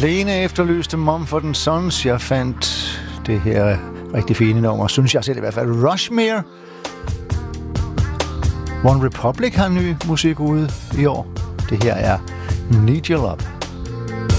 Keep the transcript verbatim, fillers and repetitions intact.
Lene efterlyste Mumford and Sons. Jeg fandt det her rigtig fine nummer, synes jeg selv i hvert fald. Rushmere. One Republic har ny musik ude i år. Det her er Need Your Love.